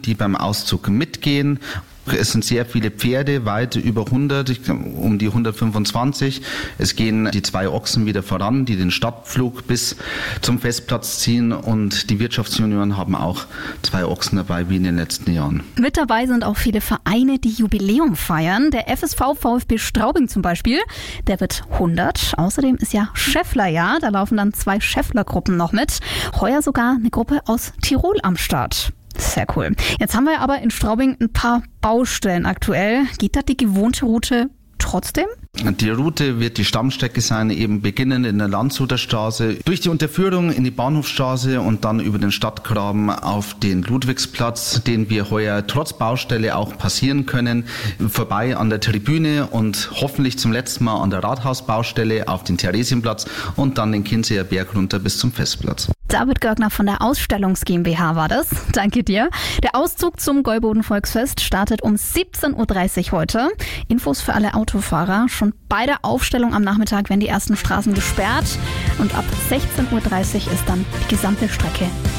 die beim Auszug mitgehen. Es sind sehr viele Pferde, weit über 100, um die 125. Es gehen die 2 Ochsen wieder voran, die den Stadtpflug bis zum Festplatz ziehen. Und die Wirtschaftsjunioren haben auch 2 Ochsen dabei, wie in den letzten Jahren. Mit dabei sind auch viele Vereine, die Jubiläum feiern. Der FSV VfB Straubing zum Beispiel, der wird 100. Außerdem ist ja Schäfflerjahr, da laufen dann 2 Schäfflergruppen noch mit. Heuer sogar eine Gruppe aus Tirol am Start. Sehr cool. Jetzt haben wir aber in Straubing ein paar Baustellen aktuell. Geht da die gewohnte Route trotzdem? Die Route wird die Stammstrecke sein, eben beginnend in der Landshuter Straße, durch die Unterführung in die Bahnhofstraße und dann über den Stadtgraben auf den Ludwigsplatz, den wir heuer trotz Baustelle auch passieren können, vorbei an der Tribüne und hoffentlich zum letzten Mal an der Rathausbaustelle auf den Theresienplatz und dann den Kinseer Berg runter bis zum Festplatz. David Görgner von der Ausstellungs GmbH war das. Danke dir. Der Auszug zum Gäuboden Volksfest startet um 17.30 Uhr heute. Infos für alle Autofahrer. Schon bei der Aufstellung am Nachmittag werden die ersten Straßen gesperrt und ab 16.30 Uhr ist dann die gesamte Strecke